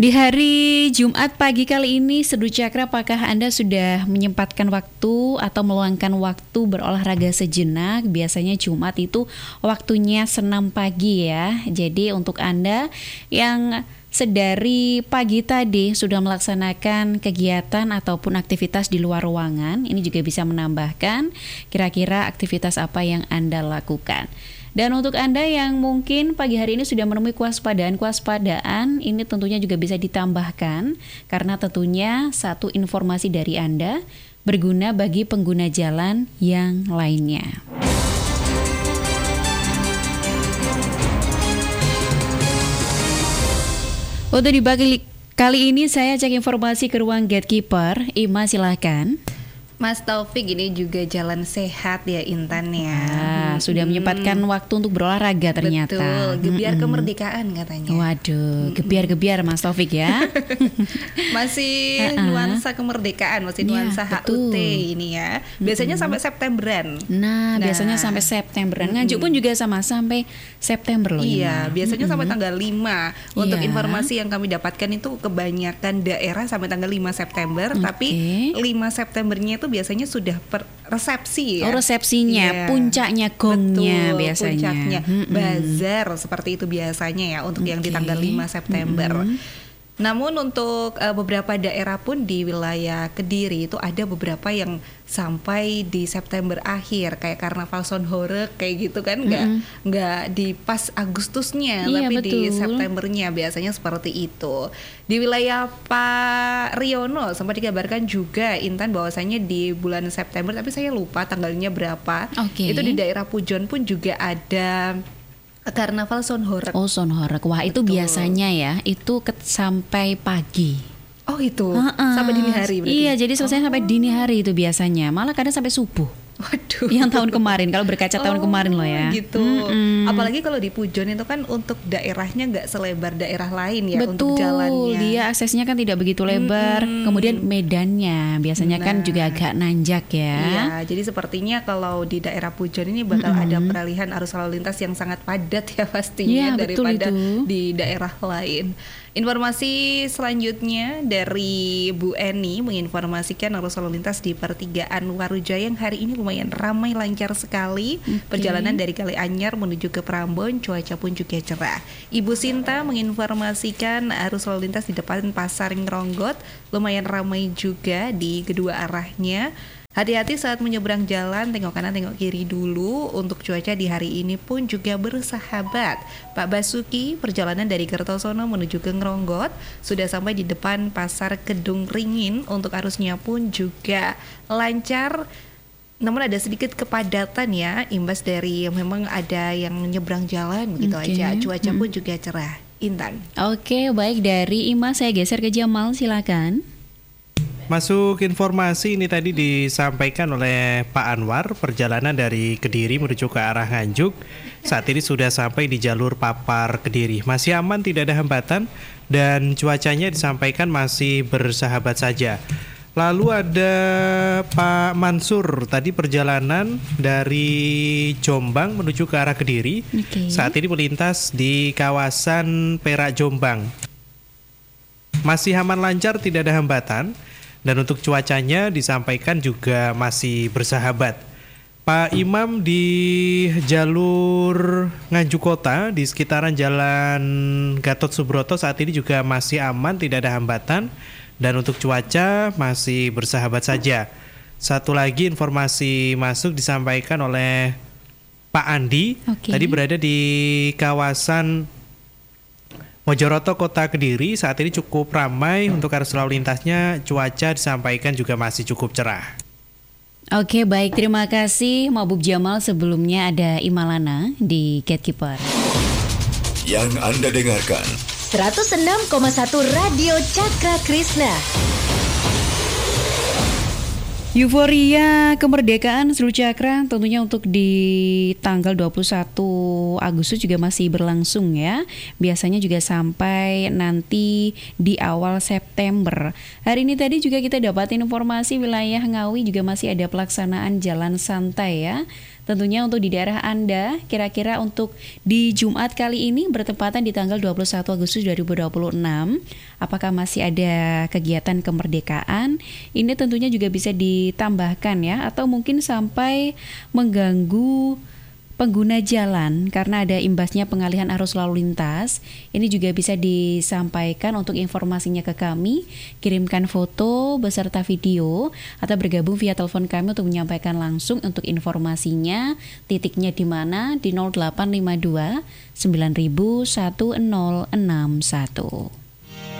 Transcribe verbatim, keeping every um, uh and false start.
Di hari Jumat pagi kali ini, Seduh Cakra, apakah Anda sudah menyempatkan waktu atau meluangkan waktu berolahraga sejenak? Biasanya Jumat itu waktunya senam pagi ya. Jadi untuk Anda yang sedari pagi tadi sudah melaksanakan kegiatan ataupun aktivitas di luar ruangan, ini juga bisa menambahkan kira-kira aktivitas apa yang Anda lakukan. Dan untuk Anda yang mungkin pagi hari ini sudah menemui kewaspadaan-kewaspadaan, ini tentunya juga bisa ditambahkan karena tentunya satu informasi dari Anda berguna bagi pengguna jalan yang lainnya. Untuk di pagi kali ini saya cek informasi ke ruang gatekeeper. Ima, silahkan. Mas Taufik, ini juga jalan sehat ya Intan ya. Ah, hmm. Sudah menyempatkan waktu untuk berolahraga ternyata. Betul, gebiar hmm. kemerdekaan katanya. Waduh, gebiar-gebiar Mas Taufik ya. Masih uh-uh. nuansa kemerdekaan, masih nuansa ya, H U T ini ya. Biasanya hmm. sampai Septemberan. Nah, nah, biasanya sampai Septemberan. Nganjuk pun juga sama sampai September loh. Iya, ya, biasanya hmm. sampai tanggal lima. Untuk yeah. informasi yang kami dapatkan itu kebanyakan daerah sampai tanggal lima September, okay. Tapi lima Septembernya itu biasanya sudah per resepsi ya. Oh, resepsinya, yeah. Puncaknya gongnya. Betul, biasanya. Puncaknya mm-hmm. bazar seperti itu biasanya ya untuk okay. yang di tanggal lima September. Mm-hmm. Namun untuk uh, beberapa daerah pun di wilayah Kediri itu ada beberapa yang sampai di September akhir kayak Karnaval Sonhorek kayak gitu kan, nggak mm-hmm. nggak di pas Agustusnya, iya, tapi betul. Di Septembernya biasanya seperti itu. Di wilayah Pak Riono sempat dikabarkan juga Intan bahwasanya di bulan September, tapi saya lupa tanggalnya berapa. Okay. Itu di daerah Pujon pun juga ada Karnaval Sonhorek. Oh, Sonhorek. Wah, itu betul. Biasanya ya, itu ke- sampai pagi. Oh, itu. Uh-uh. Sampai dini hari berarti. Iya, jadi selesai oh. sampai dini hari itu biasanya. Malah kadang sampai subuh. Waduh. Yang tahun kemarin, kalau berkaca oh, tahun kemarin loh ya. Gitu. Mm-mm. Apalagi kalau di Pujon itu kan untuk daerahnya nggak selebar daerah lain ya. Betul, untuk jalannya. Dia aksesnya kan tidak begitu lebar. Mm-mm. Kemudian medannya biasanya nah. kan juga agak nanjak ya. Iya, jadi sepertinya kalau di daerah Pujon ini bakal Mm-mm. ada peralihan arus lalu lintas yang sangat padat ya pastinya ya, daripada di daerah lain. Informasi selanjutnya dari Bu Eni menginformasikan arus lalu lintas di pertigaan Warujaya yang hari ini lumayan ramai, lancar sekali. Okay. Perjalanan dari Kalianyar menuju ke Prambon, cuaca pun juga cerah. Ibu Sinta menginformasikan arus lalu lintas di depan Pasar Ngeronggot lumayan ramai juga di kedua arahnya. Hati-hati saat menyeberang jalan, tengok kanan, tengok kiri dulu. Untuk cuaca di hari ini pun juga bersahabat. Pak Basuki, perjalanan dari Kertosono menuju ke Ngeronggot sudah sampai di depan Pasar Kedung Ringin. Untuk arusnya pun juga lancar. Namun ada sedikit kepadatan ya, imbas dari memang ada yang menyeberang jalan begitu okay. aja. Cuaca hmm. pun juga cerah. Intan. Oke, okay, baik, dari Ima saya geser ke Jamal, silakan. Masuk informasi ini tadi disampaikan oleh Pak Anwar, perjalanan dari Kediri menuju ke arah Nganjuk saat ini sudah sampai di jalur Papar Kediri. Masih aman, tidak ada hambatan dan cuacanya disampaikan masih bersahabat saja. Lalu ada Pak Mansur, tadi perjalanan dari Jombang menuju ke arah Kediri. Okay. Saat ini melintas di kawasan Perak Jombang. Masih aman, lancar, tidak ada hambatan. Dan untuk cuacanya disampaikan juga masih bersahabat. Pak Imam di jalur Nganjuk Kota di sekitaran Jalan Gatot Subroto saat ini juga masih aman, tidak ada hambatan. Dan untuk cuaca masih bersahabat saja. Satu lagi informasi masuk disampaikan oleh Pak Andi. Okay. Tadi berada di kawasan Mojoroto, Kota Kediri, saat ini cukup ramai untuk arus lalu lintasnya. Cuaca disampaikan juga masih cukup cerah. Oke, baik, terima kasih Mabub Jamal. Sebelumnya ada Imalana di Gatekeeper. Yang Anda dengarkan seratus enam koma satu Radio Cakra Krishna. Euforia kemerdekaan Seduh Cakra tentunya untuk di tanggal dua puluh satu Agustus juga masih berlangsung ya. Biasanya juga sampai nanti di awal September. Hari ini tadi juga kita dapatin informasi wilayah Ngawi juga masih ada pelaksanaan jalan santai ya. Tentunya untuk di daerah Anda, kira-kira untuk di Jumat kali ini bertepatan di tanggal dua puluh satu Agustus dua ribu dua puluh enam, apakah masih ada kegiatan kemerdekaan? Ini tentunya juga bisa ditambahkan ya, atau mungkin sampai mengganggu pengguna jalan karena ada imbasnya pengalihan arus lalu lintas. Ini juga bisa disampaikan untuk informasinya ke kami. Kirimkan foto beserta video atau bergabung via telepon kami untuk menyampaikan langsung untuk informasinya. Titiknya di mana? Di nol delapan lima dua sembilan nol nol satu nol enam satu.